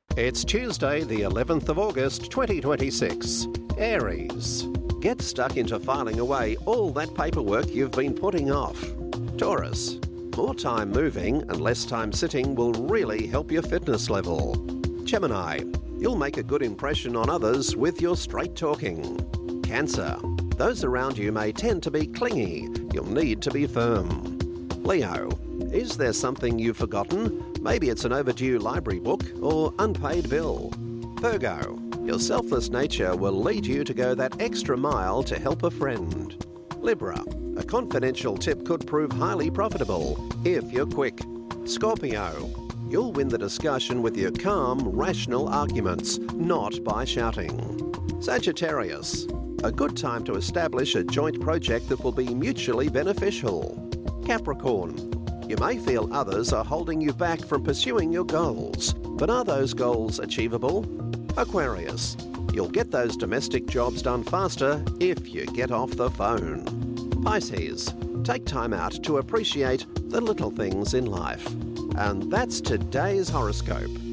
It's Tuesday, the 11th of August, 2026. Aries. Get stuck into filing away all that paperwork you've been putting off. Taurus. More time moving and less time sitting will really help your fitness level. Gemini. You'll make a good impression on others with your straight talking. Cancer. Those around you may tend to be clingy. You'll need to be firm. Leo. Is there something you've forgotten? Maybe it's an overdue library book or unpaid bill. Virgo. Your selfless nature will lead you to go that extra mile to help a friend. Libra. A confidential tip could prove highly profitable if you're quick. Scorpio. You'll win the discussion with your calm, rational arguments, not by shouting. Sagittarius. A good time to establish a joint project that will be mutually beneficial. Capricorn. You may feel others are holding you back from pursuing your goals, but are those goals achievable? Aquarius. You'll get those domestic jobs done faster if you get off the phone. Pisces. Take time out to appreciate the little things in life. And that's today's horoscope.